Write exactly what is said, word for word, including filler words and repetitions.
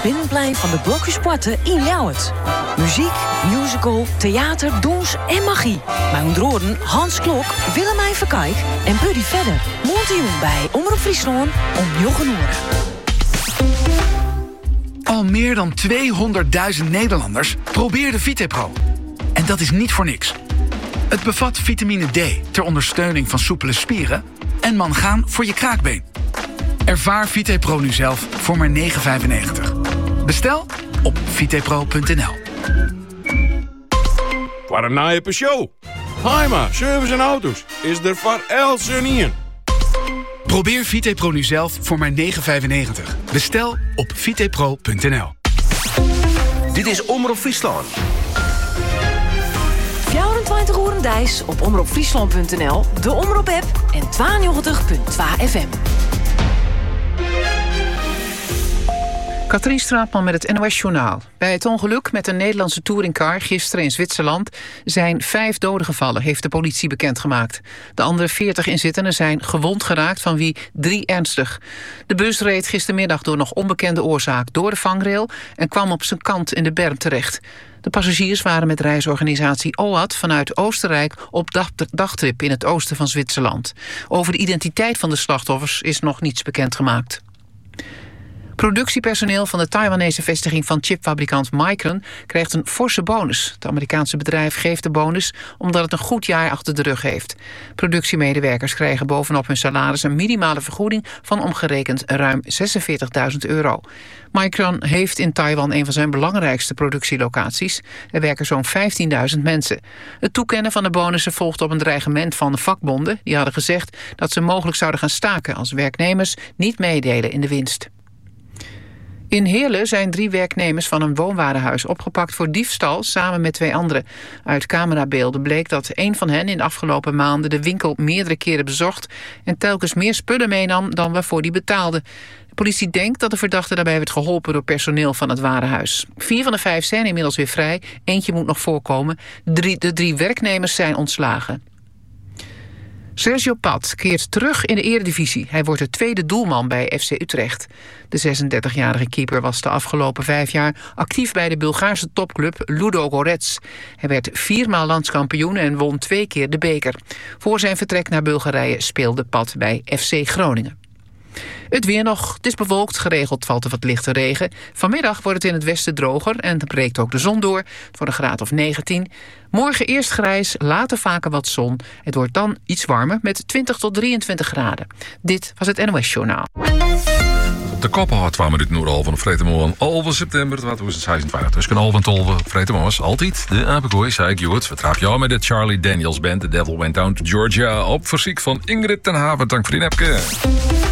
binnenplein van de Blokjes Poorten in Ljouwert. Muziek, musical, theater, dans en magie. Mijn droden Hans Klok, Willemijn Verkijk en Buddy Vedder. Montejoen bij Omroep Friesland om Jochen Oren. Al meer dan tweehonderdduizend Nederlanders probeerden VitePro. En dat is niet voor niks. Het bevat vitamine D ter ondersteuning van soepele spieren en mangaan voor je kraakbeen. Ervaar VitePro nu zelf voor maar negen vijfennegentig. Bestel op vitepro punt n l. Voor een naaie show. Heima, service en auto's. Is er voor Elsen in. Probeer VitePro nu zelf voor maar negen vijfennegentig. Bestel op vitepro punt n l. Dit is Omroep Friesland. vierentwintig uur Dijs op omroep friesland punt n l, de Omroep-app en tweeënnegentig punt twee F M. Katrien Straatman met het N O S-journaal. Bij het ongeluk met een Nederlandse touringcar gisteren in Zwitserland zijn vijf doden gevallen, heeft de politie bekendgemaakt. De andere veertig inzittenden zijn gewond geraakt, van wie drie ernstig. De bus reed gistermiddag door nog onbekende oorzaak door de vangrail en kwam op zijn kant in de berm terecht. De passagiers waren met reisorganisatie O A D vanuit Oostenrijk op dag- dagtrip in het oosten van Zwitserland. Over de identiteit van de slachtoffers is nog niets bekendgemaakt. Productiepersoneel van de Taiwanese vestiging van chipfabrikant Micron krijgt een forse bonus. Het Amerikaanse bedrijf geeft de bonus omdat het een goed jaar achter de rug heeft. Productiemedewerkers krijgen bovenop hun salaris een minimale vergoeding van omgerekend ruim zesenveertigduizend euro. Micron heeft in Taiwan een van zijn belangrijkste productielocaties. Er werken zo'n vijftienduizend mensen. Het toekennen van de bonussen volgt op een dreigement van de vakbonden. Die hadden gezegd dat ze mogelijk zouden gaan staken als werknemers niet meedelen in de winst. In Heerlen zijn drie werknemers van een woonwarenhuis opgepakt voor diefstal samen met twee anderen. Uit camerabeelden bleek dat een van hen in de afgelopen maanden de winkel meerdere keren bezocht en telkens meer spullen meenam dan waarvoor die betaalde. De politie denkt dat de verdachte daarbij werd geholpen door personeel van het warenhuis. Vier van de vijf zijn inmiddels weer vrij, eentje moet nog voorkomen. Drie, de drie werknemers zijn ontslagen. Sergio Pat keert terug in de eredivisie. Hij wordt de tweede doelman bij F C Utrecht. De zesendertigjarige keeper was de afgelopen vijf jaar actief bij de Bulgaarse topclub Ludo Gorets. Hij werd viermaal landskampioen en won twee keer de beker. Voor zijn vertrek naar Bulgarije speelde Pat bij F C Groningen. Het weer nog. Het is bewolkt, geregeld valt er wat lichte regen. Vanmiddag wordt het in het westen droger en breekt ook de zon door. Het wordt een graad of negentien. Morgen eerst grijs, later vaker wat zon. Het wordt dan iets warmer met twintig tot drieëntwintig graden. Dit was het N O S-journaal. De koppen had twee minuten naar Alven of Vretemoorn. Alven september tweeduizend zesenveertig. Dus kan Alven tolven, Vretemoors altijd. De apenkooi, zei ik, Joet. Vertrap jou met de Charlie Daniels Band. The Devil Went Down to Georgia. Op verziek van Ingrid ten Haven. Dank voor die nepke.